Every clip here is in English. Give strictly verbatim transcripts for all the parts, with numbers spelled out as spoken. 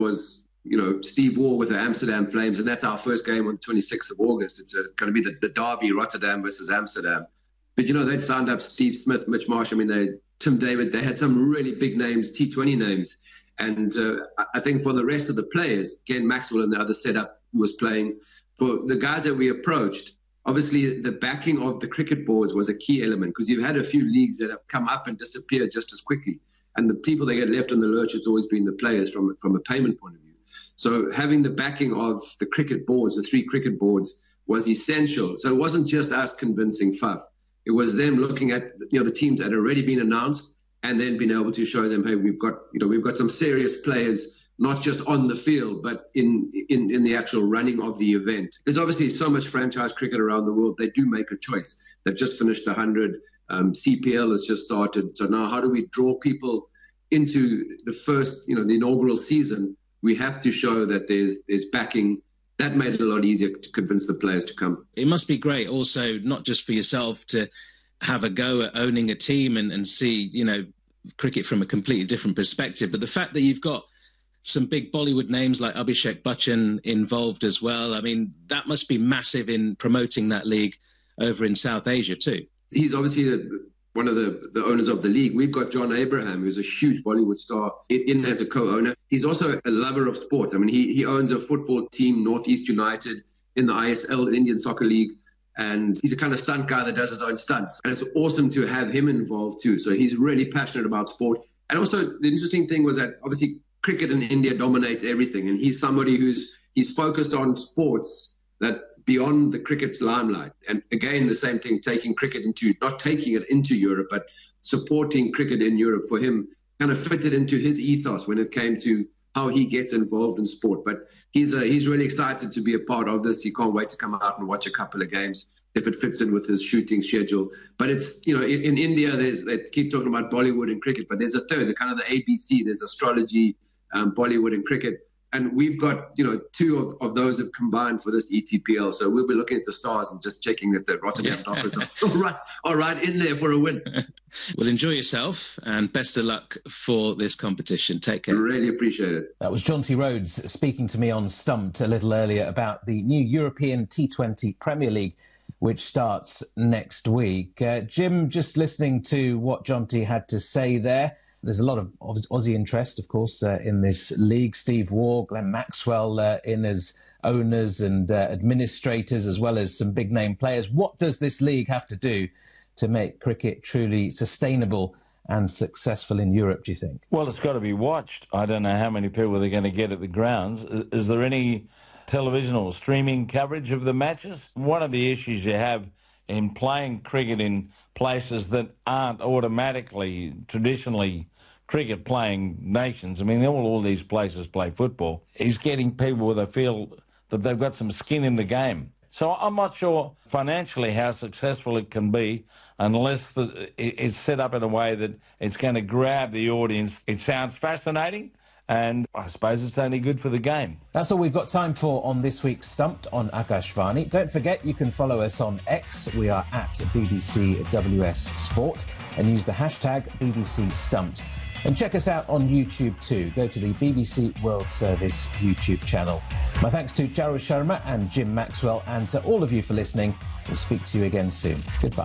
was, you know, Steve Waugh with the Amsterdam Flames, and that's our first game on the twenty-sixth of August. It's going to be the, the derby, Rotterdam versus Amsterdam. But, you know, they'd signed up Steve Smith, Mitch Marsh. I mean, they Tim David, they had some really big names, T twenty names. And uh, I think for the rest of the players, Glenn Maxwell and the other setup who was playing, for the guys that we approached, obviously the backing of the cricket boards was a key element, because you've had a few leagues that have come up and disappeared just as quickly. And the people that get left in the lurch, it's always been the players from, from a payment point of view. So having the backing of the cricket boards, the three cricket boards, was essential. So it wasn't just us convincing F U F. It was them looking at, you know, the teams that had already been announced, and then being able to show them, hey, we've got, you know, we've got some serious players, not just on the field, but in, in, in the actual running of the event. There's obviously so much franchise cricket around the world. They do make a choice. They've just finished the one hundred. Um, C P L has just started. So now how do we draw people into the first, you know, the inaugural season? We have to show that there's there's backing. That made it a lot easier to convince the players to come. It must be great also, not just for yourself to have a go at owning a team and, and see, you know, cricket from a completely different perspective, but the fact that you've got some big Bollywood names like Abhishek Bachchan involved as well. I mean, that must be massive in promoting that league over in South Asia too. He's obviously the, one of the, the owners of the league. We've got John Abraham, who's a huge Bollywood star, in, in as a co-owner. He's also a lover of sport. I mean, he, he owns a football team, Northeast United, in the I S L, the Indian Soccer League. And he's a kind of stunt guy that does his own stunts. And it's awesome to have him involved too. So he's really passionate about sport. And also the interesting thing was that obviously cricket in India dominates everything. And he's somebody who's he's focused on sports that beyond the cricket's limelight. And again, the same thing, taking cricket into, not taking it into Europe, but supporting cricket in Europe for him kind of fitted into his ethos when it came to how he gets involved in sport. But he's uh, he's really excited to be a part of this. He can't wait to come out and watch a couple of games if it fits in with his shooting schedule. But it's, you know, in, in India, there's, they keep talking about Bollywood and cricket, but there's a third, the kind of the A B C, there's astrology, um, Bollywood and cricket. And we've got, you know, two of, of those have combined for this E T P L. So we'll be looking at the stars and just checking that the Rotterdam Dockers are all right, all right in there for a win. Well, enjoy yourself and best of luck for this competition. Take care. Really appreciate it. That was Jonty Rhodes speaking to me on Stumped a little earlier about the new European T twenty Premier League, which starts next week. Uh, Jim, just listening to what Jonty had to say there, there's a lot of Aussie interest, of course, uh, in this league. Steve Waugh, Glenn Maxwell uh, in as owners and uh, administrators, as well as some big-name players. What does this league have to do to make cricket truly sustainable and successful in Europe, do you think? Well, it's got to be watched. I don't know how many people they're going to get at the grounds. Is there any television or streaming coverage of the matches? One of the issues you have in playing cricket in places that aren't automatically, traditionally, cricket-playing nations, I mean, all, all these places play football, is getting people where they feel that they've got some skin in the game. So I'm not sure financially how successful it can be unless the, it, it's set up in a way that it's going to grab the audience. It sounds fascinating, and I suppose it's only good for the game. That's all we've got time for on this week's Stumped on Akashvani. Don't forget, you can follow us on X. We are at B B C W S Sport, and use the hashtag B B C Stumped. And check us out on YouTube too. Go to the B B C World Service YouTube channel. My thanks to Charu Sharma and Jim Maxwell, and to all of you for listening. We'll speak to you again soon. Goodbye.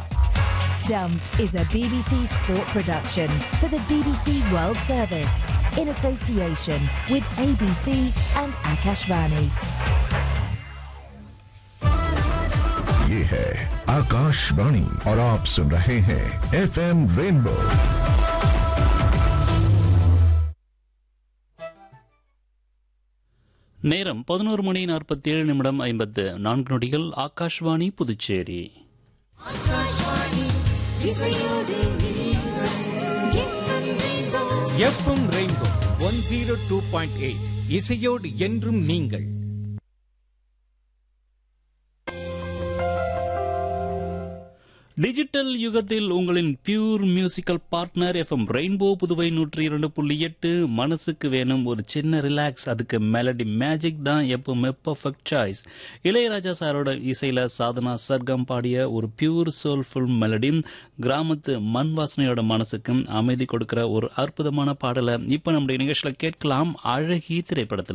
Stumped is a B B C Sport production for the B B C World Service in association with A B C and Akashvani. ये है आकाशवाणी और आप सुन रहे हैं F M rainbow. நேரம் பதினோரு மணி நாற்பத்தி ஏழு நிமிடம் ஐம்பத்து நான்கு நொடிகள். Akashvani Puducherry. FM rainbow one zero two point eight இசையோடு என்றும் நீங்கள். டிஜிட்டல் யுகத்தில் உங்களின் pure musical partner FM rainbow Puduvai நூற்றி இரண்டு புள்ளி எட்டு. மனசுக்கு வேணும் ஒரு சின்ன ரிலாக்ஸ், அதுக்கு மெலடி மேஜிக் தான் எப்பவுமே பர்ஃபெக்ட் சாய்ஸ். இளையராஜா சாரோட இசையில சாதனா சர்க்கம் பாடிய ஒரு பியூர் சோல்ஃபுல் மெலடி கிராமத்து மண் வாசனையோட மனசுக்கும் அமைதி கொடுக்கிற ஒரு அற்புதமான பாடலை இப்ப நம்முடைய நிகழ்ச்சியில கேட்கலாம். அழகி திரைப்படத்தில்